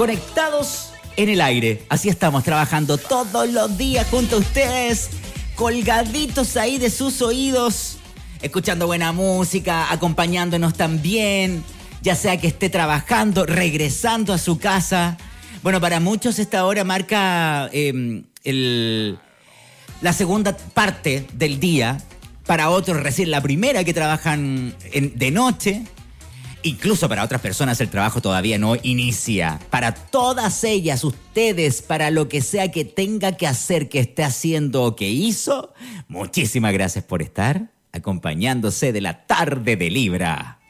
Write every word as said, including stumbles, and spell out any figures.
conectados en el aire. Así estamos trabajando todos los días junto a ustedes, colgaditos ahí de sus oídos, escuchando buena música, acompañándonos también, ya sea que esté trabajando, regresando a su casa. Bueno, para muchos esta hora marca eh, el, la segunda parte del día, para otros recién la primera que trabajan en, de noche. Incluso para otras personas el trabajo todavía no inicia. Para todas ellas, ustedes, para lo que sea que tenga que hacer, que esté haciendo o que hizo, muchísimas gracias por estar acompañándose de la tarde de Libra.